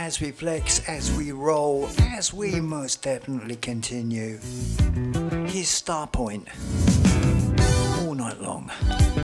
as we flex, as we roll, as we most definitely continue. Here's Starpoint all night long.